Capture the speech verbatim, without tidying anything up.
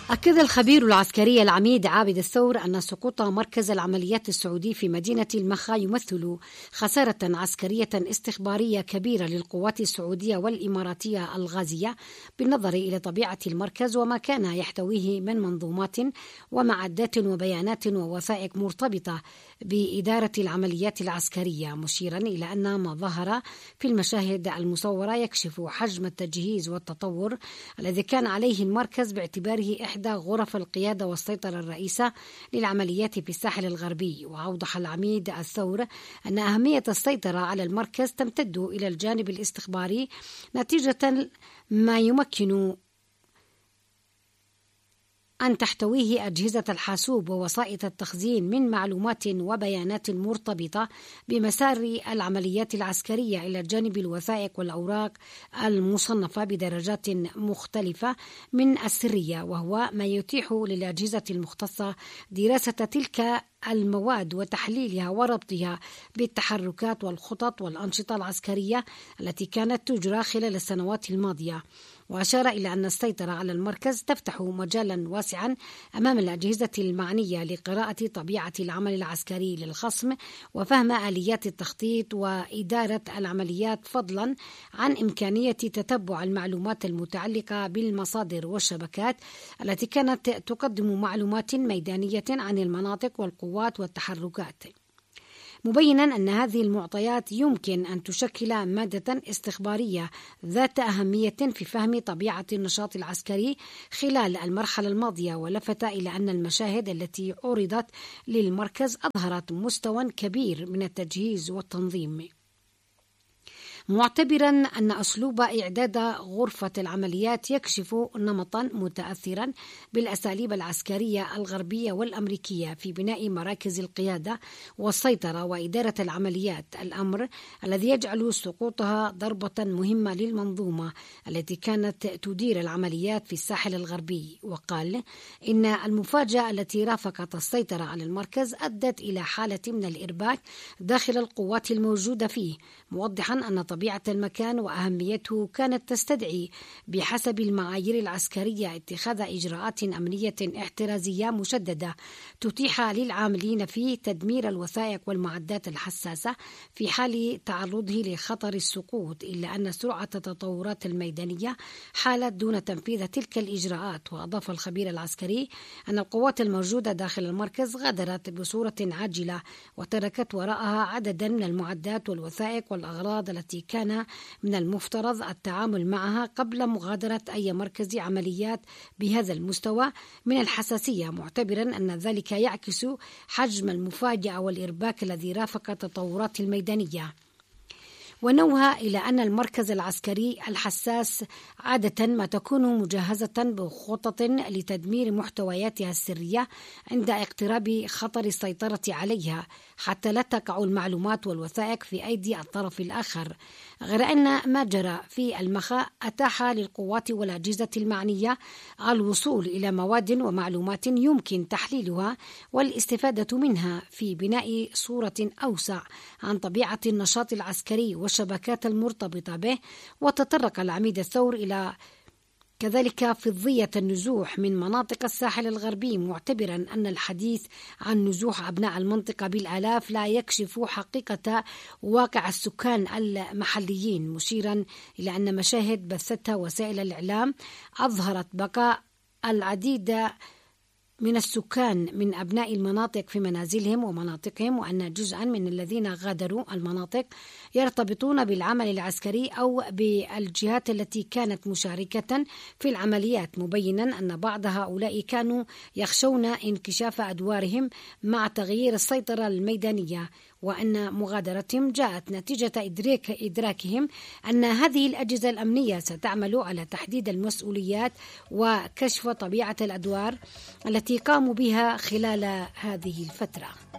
أكد الخبير العسكري العميد عابد الثور أن سقوط مركز العمليات السعودي في مدينة المخا يمثل خسارة عسكرية استخبارية كبيرة للقوات السعودية والإماراتية الغازية، بالنظر إلى طبيعة المركز وما كان يحتويه من منظومات ومعدات وبيانات ووثائق مرتبطة بإدارة العمليات العسكرية، مشيرا إلى أن ما ظهر في المشاهد المصورة يكشف حجم التجهيز والتطور الذي كان عليه المركز باعتباره إحدى غرف القيادة والسيطرة الرئيسة للعمليات في الساحل الغربي. وأوضح العميد الثور أن أهمية السيطرة على المركز تمتد إلى الجانب الاستخباري نتيجة ما يمكن أن تحتويه أجهزة الحاسوب ووسائط التخزين من معلومات وبيانات مرتبطة بمسار العمليات العسكرية، إلى جانب الوثائق والأوراق المصنفة بدرجات مختلفة من السرية، وهو ما يتيح للأجهزة المختصة دراسة تلك المواد وتحليلها وربطها بالتحركات والخطط والأنشطة العسكرية التي كانت تجرى خلال السنوات الماضية. وأشار إلى أن السيطرة على المركز تفتح مجالا واسعا أمام الأجهزة المعنية لقراءة طبيعة العمل العسكري للخصم وفهم آليات التخطيط وإدارة العمليات، فضلا عن إمكانية تتبع المعلومات المتعلقة بالمصادر والشبكات التي كانت تقدم معلومات ميدانية عن المناطق والقوات والتحركات، مبينا أن هذه المعطيات يمكن أن تشكل مادة استخبارية ذات أهمية في فهم طبيعة النشاط العسكري خلال المرحلة الماضية. ولفت إلى أن المشاهد التي عرضت للمركز أظهرت مستوى كبير من التجهيز والتنظيم، معتبرا أن أسلوب إعداد غرفة العمليات يكشف نمطا متأثرا بالأساليب العسكرية الغربية والأمريكية في بناء مراكز القيادة والسيطرة وإدارة العمليات، الأمر الذي يجعل سقوطها ضربة مهمة للمنظومة التي كانت تدير العمليات في الساحل الغربي. وقال إن المفاجأة التي رافقت السيطرة على المركز أدت إلى حالة من الإرباك داخل القوات الموجودة فيه، موضحا أن طبيعة المكان وأهميته كانت تستدعي بحسب المعايير العسكرية اتخاذ إجراءات أمنية احترازية مشددة تتيح للعاملين فيه تدمير الوثائق والمعدات الحساسة في حال تعرضه لخطر السقوط، إلا أن سرعة التطورات الميدانية حالت دون تنفيذ تلك الإجراءات. وأضاف الخبير العسكري أن القوات الموجودة داخل المركز غادرت بصورة عاجلة وتركت وراءها عددا من المعدات والوثائق والأغراض التي كان من المفترض التعامل معها قبل مغادرة أي مركز عمليات بهذا المستوى من الحساسية، معتبرا أن ذلك يعكس حجم المفاجأة والإرباك الذي رافق التطورات الميدانية. ونوه إلى أن المركز العسكري الحساس عادة ما تكون مجهزة بخطط لتدمير محتوياتها السرية عند اقتراب خطر السيطرة عليها حتى لا تقع المعلومات والوثائق في أيدي الطرف الآخر، غير أن ما جرى في المخا أتاح للقوات والأجهزة المعنية الوصول إلى مواد ومعلومات يمكن تحليلها والاستفادة منها في بناء صورة أوسع عن طبيعة النشاط العسكري والشبكات المرتبطة به. وتطرق العميد الثور إلى كذلك فضية النزوح من مناطق الساحل الغربي، معتبرا أن الحديث عن نزوح أبناء المنطقة بالآلاف لا يكشف حقيقة واقع السكان المحليين، مشيرا إلى أن مشاهد بثتها وسائل الإعلام أظهرت بقاء العديد من السكان من أبناء المناطق في منازلهم ومناطقهم، وأن جزءا من الذين غادروا المناطق يرتبطون بالعمل العسكري أو بالجهات التي كانت مشاركة في العمليات، مبينا أن بعض هؤلاء كانوا يخشون انكشاف أدوارهم مع تغيير السيطرة الميدانية، وأن مغادرتهم جاءت نتيجة إدراك إدراكهم أن هذه الأجهزة الأمنية ستعمل على تحديد المسؤوليات وكشف طبيعة الأدوار التي قاموا بها خلال هذه الفترة.